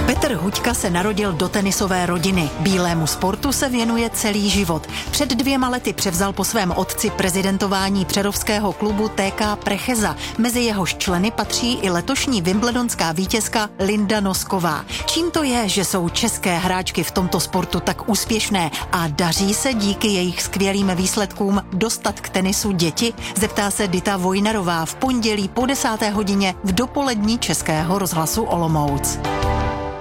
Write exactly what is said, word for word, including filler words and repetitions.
Petr Huďka se narodil do tenisové rodiny. Bílému sportu se věnuje celý život. Před dvěma lety převzal po svém otci prezidentování přerovského klubu T K Precheza. Mezi jehož členy patří i letošní wimbledonská vítězka Linda Nosková. Čím to je, že jsou české hráčky v tomto sportu tak úspěšné a daří se díky jejich skvělým výsledkům dostat k tenisu děti? Zeptá se Dita Vojnarová v pondělí po desáté hodině v dopolední Českého rozhlasu Olomouc.